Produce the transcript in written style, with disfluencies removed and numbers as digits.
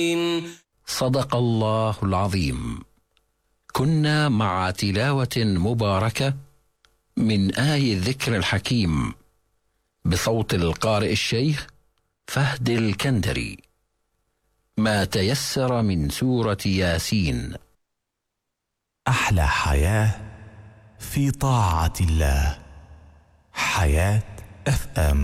صدق الله العظيم. كنا مع تلاوة مباركة من آي الذكر الحكيم بصوت القارئ الشيخ فهد الكندري، ما تيسر من سورة ياسين. أحلى حياة في طاعة الله. حياة FM.